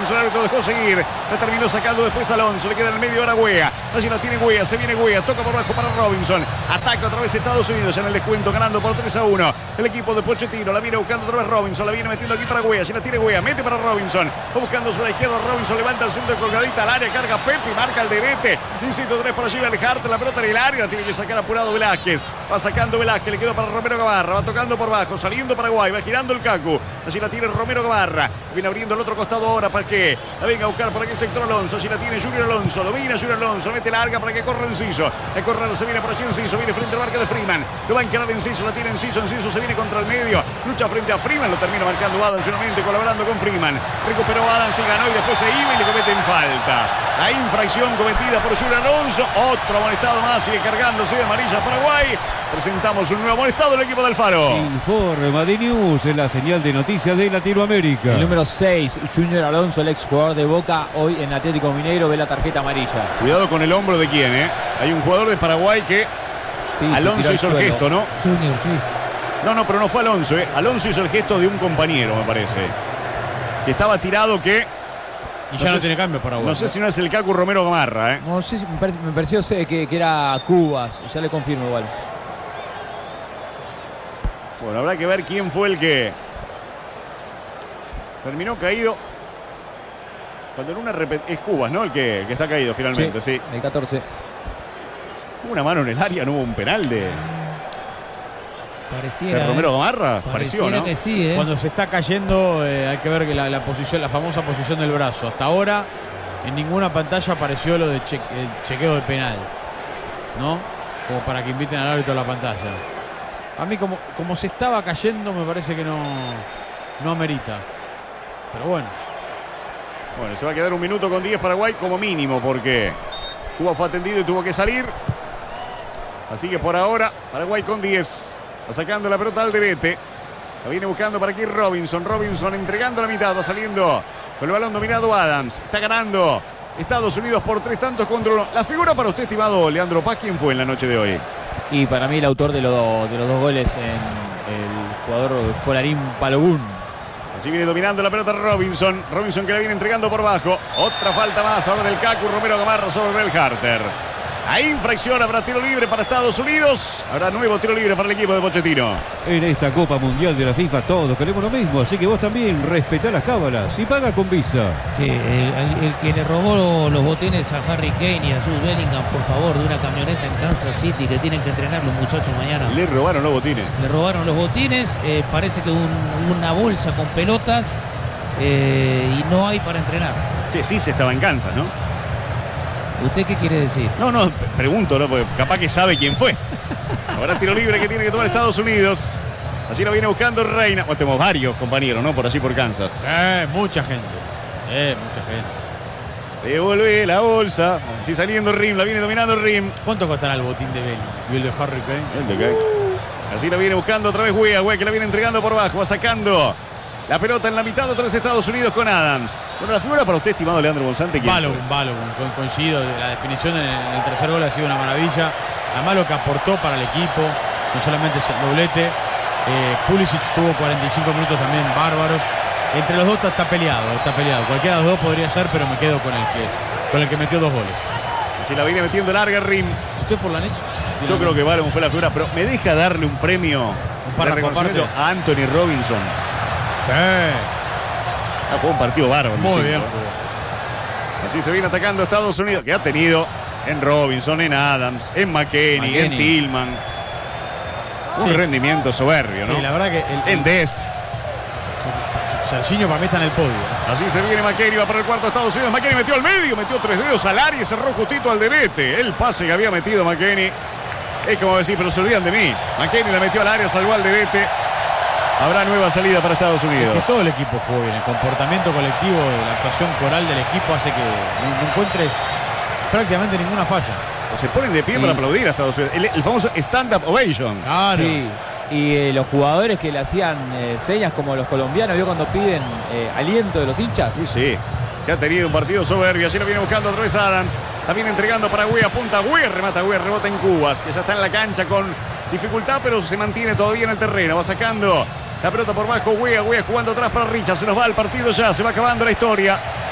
Robinson, el árbitro dejó seguir. La terminó sacando después Alonso. Le queda en el medio ahora Weah. Allí la tiene Weah. Se viene Weah. Toca por abajo para Robinson. Ataca otra vez Estados Unidos en el descuento, ganando por 3-1. El equipo de Pochettino la viene buscando otra vez Robinson. La viene metiendo aquí para Weah. Allí la tiene Weah. Mete para Robinson. Va buscando sobre la izquierda. Robinson levanta el centro de colgadita al área. Carga Pepe. Marca el derete. Insisto, 3 por allí. Belharte. La pelota en el área. La tiene que sacar apurado Velázquez. Va sacando Velázquez. Le quedó para Romero Gamarra. Va tocando por bajo. Saliendo Paraguay. Va girando el Cacu. Allí la tiene Romero Gamarra. Viene abriendo el otro costado ahora para que la venga a buscar por aquí el sector Alonso. Allí la tiene Junior Alonso. Lo viene Junior Alonso. Mete larga para que corra Enciso. El correr se viene por allí Enciso. Viene frente al marca de Freeman. Lo va a encarar Enciso. La tiene Enciso. Enciso se viene contra el medio. Lucha frente a Freeman. Lo termina marcando Adams finalmente, colaborando con Freeman. Recuperó Adams y ganó y después se iba y le cometen falta. La infracción cometida por Junior Alonso. Otro amonestado más. Sigue cargándose de amarilla Paraguay. Presentamos un nuevo amonestado del equipo del Faro. Informa de News en la señal de noticias de Latinoamérica. El número 6, Junior Alonso, el ex jugador de Boca, hoy en Atlético Mineiro, ve la tarjeta amarilla. Cuidado con el hombro de quién, ¿eh? Hay un jugador de Paraguay que sí, Alonso hizo el gesto, ¿no? Junior, sí. No, pero no fue Alonso, ¿eh? Alonso hizo el gesto de un compañero, me parece. Que estaba tirado que... Y ya no tiene cambio Paraguay. No sé si no es el Cacu Romero Gamarra, ¿eh? No sé, me pareció que era Cubas, ya le confirmo igual. Bueno, habrá que ver quién fue el que terminó caído. Cuando en una es Cubas, ¿no? El que está caído finalmente, sí. El 14. Hubo una mano en el área, no hubo un penal de Pareciera. Romero Gamarra. Pareció, ¿no? Que sí, Cuando se está cayendo, hay que ver que la posición, la famosa posición del brazo. Hasta ahora, en ninguna pantalla apareció lo de el chequeo de penal, ¿no? Como para que inviten al árbitro a la pantalla. A mí, como se estaba cayendo, me parece que no amerita. Pero bueno. Bueno, se va a quedar 1 minuto con 10 Paraguay como mínimo, porque Cuba fue atendido y tuvo que salir. Así que por ahora, Paraguay con 10. Va sacando la pelota al derete. La viene buscando para aquí Robinson. Robinson entregando la mitad. Va saliendo con el balón dominado Adams. Está ganando Estados Unidos por 3 tantos contra 1. La figura para usted, estimado Leandro Paz, ¿quién fue en la noche de hoy? Y para mí el autor de los 2 goles en el jugador Folarín Palogún. Así viene dominando la pelota Robinson. Robinson que la viene entregando por bajo. Otra falta más ahora del Cacu Romero Gamarra sobre Belharte. Hay infracción, habrá tiro libre para Estados Unidos. Habrá nuevo tiro libre para el equipo de Pochettino. En esta Copa Mundial de la FIFA todos queremos lo mismo, así que vos también respetá las cábalas y paga con Visa. Sí, el que le robó los botines a Harry Kane y a Jude Bellingham, por favor, de una camioneta en Kansas City, que tienen que entrenar los muchachos mañana. Le robaron los botines. Le robaron los botines, parece que una bolsa con pelotas y no hay para entrenar. Sí se estaba en Kansas, ¿no? ¿Usted qué quiere decir? No, pregunto, ¿no? Porque capaz que sabe quién fue. Habrá tiro libre que tiene que tomar Estados Unidos. Así lo viene buscando Reina. Bueno, tenemos varios compañeros, ¿no? Por allí por Kansas. Mucha gente. Mucha gente. Devuelve la bolsa. Así saliendo Rim, la viene dominando Rim. ¿Cuánto costará el botín de Bellingham y el de Harry Kane? Así la viene buscando otra vez Weah que la viene entregando por bajo. Va sacando la pelota en la mitad otra vez Estados Unidos con Adams. Bueno, la figura para usted, estimado Leandro Bonzante. Balogun. Coincido. La definición en el tercer gol ha sido una maravilla. Además lo que aportó para el equipo, no solamente ese doblete. Pulisic tuvo 45 minutos también bárbaros. Entre los dos está peleado. Cualquiera de los dos podría ser, pero me quedo con el que metió 2 goles. Así la viene metiendo larga Rim. ¿Usted Forlanich? Yo creo que Balogun fue la figura, pero me deja darle un premio de reconocimiento a Anthony Robinson. Fue un partido bárbaro. Muy bien. Así se viene atacando Estados Unidos, que ha tenido en Robinson, en Adams, en McKennie, en Tillman. Un rendimiento soberbio, ¿no? Sí, la verdad que en Dest. Serginho para mí está en el podio. Así se viene McKennie, va para el cuarto de Estados Unidos. McKennie metió al medio, metió 3 dedos al área y cerró justito al derete. El pase que había metido McKennie. Es como decir, pero se olvidan de mí. McKennie la metió al área, salvó al derete. Habrá nueva salida para Estados Unidos. Es que todo el equipo jugó bien. El comportamiento colectivo, la actuación coral del equipo hace que no encuentres prácticamente ninguna falla. O se ponen de pie para aplaudir a Estados Unidos. El famoso stand-up ovation. Claro. Sí. Y los jugadores que le hacían señas como los colombianos, ¿vio cuando piden aliento de los hinchas? Sí. Que ha tenido un partido soberbio. Así lo viene buscando otra vez Adams. También entregando para Weah. Apunta Weah. Remata Weah. Rebota en Cubas, que ya está en la cancha con dificultad, pero se mantiene todavía en el terreno. Va sacando la pelota por bajo Weah jugando atrás para Richard. Se nos va el partido ya. Se va acabando la historia.